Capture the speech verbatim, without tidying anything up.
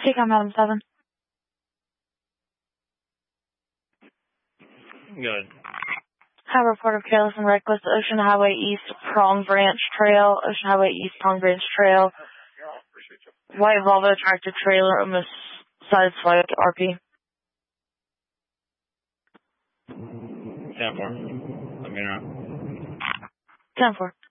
Take on Madam seven. Good. Have a report of careless and reckless Ocean Highway East Prong Branch Trail. Ocean Highway East Prong Branch Trail. White Volvo tractor trailer almost sideswiped R P. ten four. Let me know. ten four.